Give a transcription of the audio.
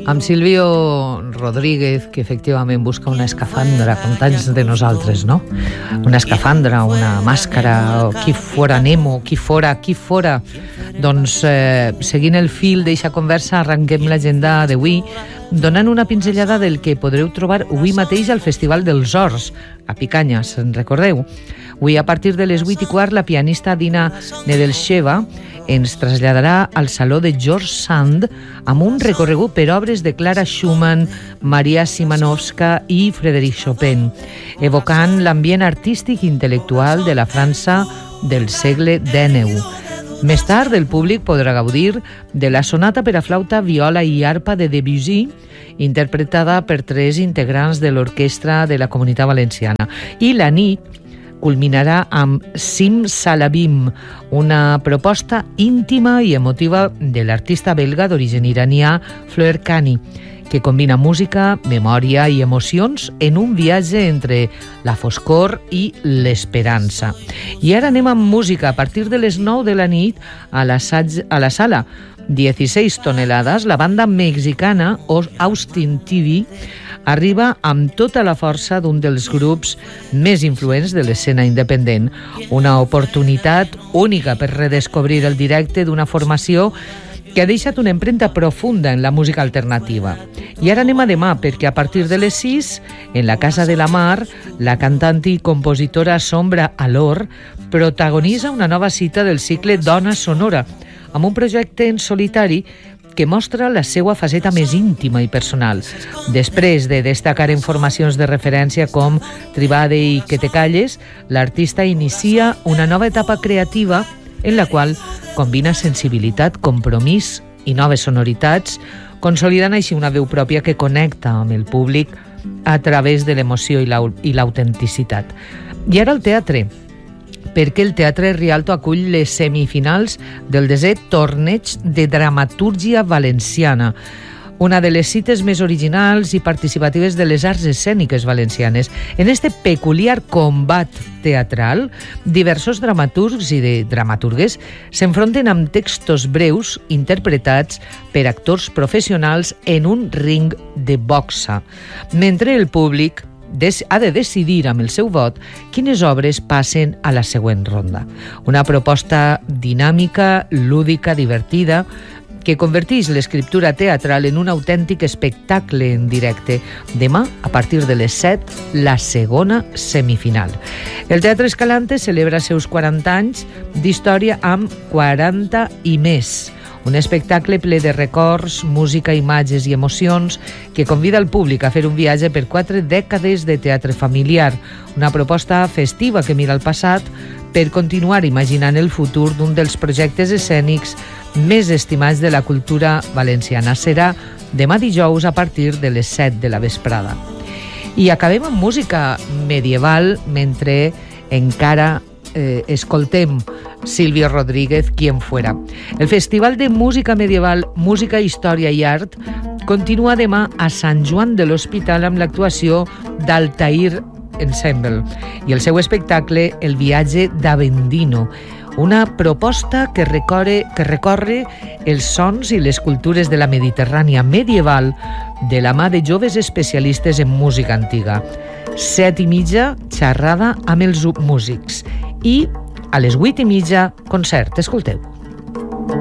amb Silvio Rodríguez, que efectivament busca una escafandra, com tants de nosaltres, no? Una escafandra, una màscara, qui fora Nemo, qui fora. Doncs, seguint el fil d'eixa conversa, arrenquem l'agenda d'avui, donant una pinzellada del que podreu trobar avui mateix al Festival dels Horts, a Picanya, se'n recordeu? Avui, a partir de les 8:15, la pianista Dina Nedelcheva ens traslladarà al Saló de George Sand amb un recorregut per obres de Clara Schumann, Maria Szymanowska i Frédéric Chopin, evocant l'ambient artístic i intel·lectual de la França del segle XIX. Més tard, el públic podrà gaudir de la sonata per a flauta, viola i arpa de Debussy, interpretada per 3 integrants de l'Orquestra de la Comunitat Valenciana. I la nit culminarà amb Simsalabim, una proposta íntima i emotiva de l'artista belga d'origen iranià Fleur Khani, que combina música, memòria i emocions en un viatge entre la foscor i l'esperança. I ara anem amb música. A partir de les 9 de la nit, a la sala 16 tonelades, la banda mexicana Austin TV arriba amb tota la força d'un dels grups més influents de l'escena independent. Una oportunitat única per redescobrir el directe d'una formació que ha deixat una empremta profunda en la música alternativa. I ara anem a demà, perquè a partir de les 6, en la Casa de la Mar, la cantant i compositora Sombra Alor protagonitza una nova cita del cicle Dona Sonora, amb un projecte en solitari que mostra la seva faceta més íntima i personal. Després de destacar en formacions de referència com Tribade i Que te calles, l'artista inicia una nova etapa creativa en la qual combina sensibilitat, compromís i noves sonoritats, consolidant així una veu pròpia que connecta amb el públic a través de l'emoció i l'autenticitat. I ara el teatre, perquè el Teatre Rialto acull les semifinals del 10è Torneig de Dramatúrgia Valenciana, una de les cites més originals i participatives de les arts escèniques valencianes. En este peculiar combat teatral, diversos dramaturgs i de dramaturgues s'enfronten amb textos breus interpretats per actors professionals en un ring de boxa, mentre el públic ha de decidir amb el seu vot quines obres passen a la següent ronda. Una proposta dinàmica, lúdica, divertida, que converteix l'escriptura teatral en un autèntic espectacle en directe. Demà, a partir de les 7, la segona semifinal. El Teatre Escalante celebra seus 40 anys d'història amb 40 i més. Un espectacle ple de records, música, imatges i emocions que convida el públic a fer un viatge per 4 dècades de teatre familiar. Una proposta festiva que mira al passat per continuar imaginant el futur d'un dels projectes escènics més estimats de la cultura valenciana. Serà demà dijous a partir de les 7 de la vesprada. I acabem amb música medieval mentre encara escoltem Silvio Rodríguez, Quien fuera. El Festival de Música Medieval, Música, Història i Art continua demà a Sant Joan de l'Hospital amb l'actuació d'Altair Ensemble i el seu espectacle El viatge d'Avendino, una proposta que recorre els sons i les cultures de la Mediterrània medieval de la mà de joves especialistes en música antiga. 7:30, xerrada amb els músics. I a les 8:30, concert. Escolteu.